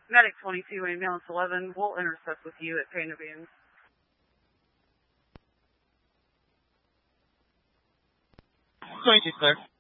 Medic 22, ambulance 11, we'll intercept with you at Panda Beans. Going to, sir.